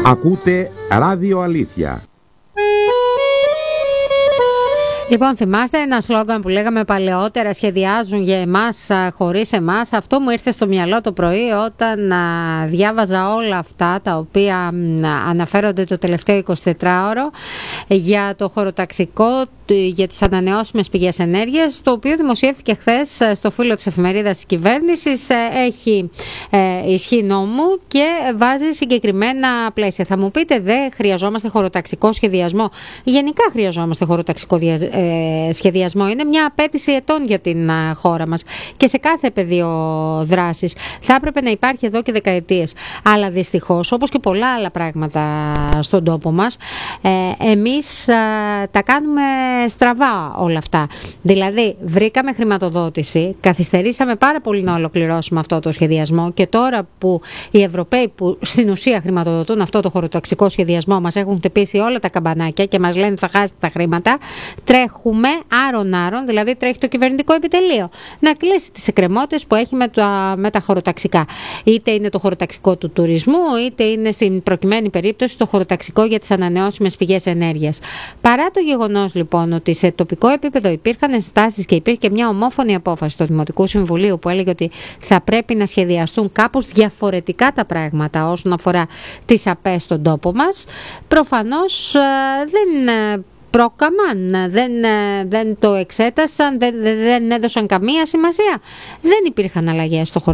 Ακούτε Ράδιο Αλήθεια. Λοιπόν, θυμάστε ένα σλόγγαν που λέγαμε παλαιότερα, σχεδιάζουν για εμάς χωρίς εμάς? Αυτό μου ήρθε στο μυαλό το πρωί όταν διάβαζα όλα αυτά τα οποία αναφέρονται το τελευταίο 24ωρο για το χωροταξικό, για τις ανανεώσιμες πηγές ενέργειας, το οποίο δημοσιεύτηκε χθες στο φύλλο της εφημερίδας της κυβέρνησης. Έχει ισχύ νόμου και βάζει συγκεκριμένα πλαίσια. Θα μου πείτε, δεν χρειαζόμαστε χωροταξικό σχεδιασμό? Γενικά χρειαζόμαστε χωροταξικό σχεδιασμό. Είναι μια απέτηση ετών για την χώρα μας και σε κάθε πεδίο δράσης. Θα έπρεπε να υπάρχει εδώ και δεκαετίες. Αλλά δυστυχώς, όπως και πολλά άλλα πράγματα στον τόπο μας, εμείς τα κάνουμε στραβά όλα αυτά. Δηλαδή, βρήκαμε χρηματοδότηση, καθυστερήσαμε πάρα πολύ να ολοκληρώσουμε αυτό το σχεδιασμό και τώρα που οι Ευρωπαίοι που στην ουσία χρηματοδοτούν αυτό το χωροταξικό σχεδιασμό μας έχουν χτυπήσει όλα τα καμπανάκια και μας λένε θα χάσετε τα χρήματα, τρέχουμε άρον-άρον, δηλαδή τρέχει το κυβερνητικό επιτελείο να κλείσει τις εκκρεμότητες που έχει με τα χωροταξικά. Είτε είναι το χωροταξικό του τουρισμού, είτε είναι στην προκειμένη περίπτωση το χωροταξικό για τις ανανεώσιμες πηγές ενέργειας. Παρά το γεγονός λοιπόν ότι σε τοπικό επίπεδο υπήρχαν ενστάσεις και υπήρχε μια ομόφωνη απόφαση του Δημοτικού Συμβουλίου που έλεγε ότι θα πρέπει να σχεδιαστούν κάπως διαφορετικά τα πράγματα όσον αφορά τις ΑΠΕ στον τόπο μας, προφανώς δεν πρόκαμαν, δεν το εξέτασαν, δεν έδωσαν καμία σημασία. Δεν υπήρχαν αλλαγές στο